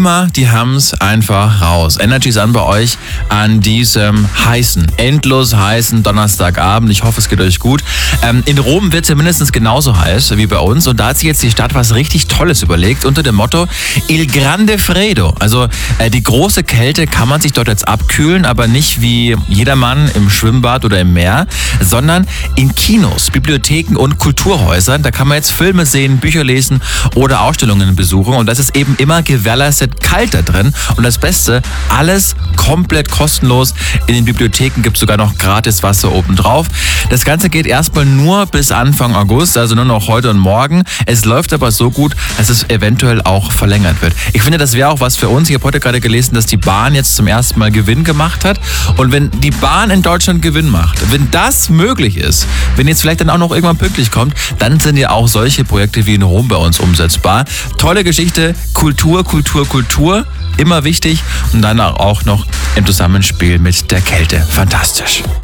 Römer, die haben's einfach raus. Energy Sun bei euch an diesem endlos heißen Donnerstagabend. Ich hoffe, es geht euch gut. In Rom wird es ja mindestens genauso heiß wie bei uns. Und da hat sich jetzt die Stadt was richtig Tolles überlegt unter dem Motto Il Grande Freddo. Also die große Kälte kann man sich dort jetzt abkühlen, aber nicht wie jedermann im Schwimmbad oder im Meer, sondern in Kinos, Bibliotheken und Kulturhäusern. Da kann man jetzt Filme sehen, Bücher lesen oder Ausstellungen besuchen. Und das ist eben immer gewährleistet kalt da drin. Und das Beste, alles komplett kostenlos. In den Bibliotheken gibt es sogar noch gratis Wasser obendrauf. Das Ganze geht erstmal nur bis Anfang August, also nur noch heute und morgen. Es läuft aber so gut, dass es eventuell auch verlängert wird. Ich finde, das wäre auch was für uns. Ich habe heute gerade gelesen, dass die Bahn jetzt zum ersten Mal Gewinn gemacht hat. Und wenn die Bahn in Deutschland Gewinn macht, wenn das möglich ist, wenn jetzt vielleicht dann auch noch irgendwann pünktlich kommt, dann sind ja auch solche Projekte wie in Rom bei uns umsetzbar. Tolle Geschichte, Kultur, immer wichtig und dann auch noch im Zusammenspiel mit der Kälte. Fantastisch.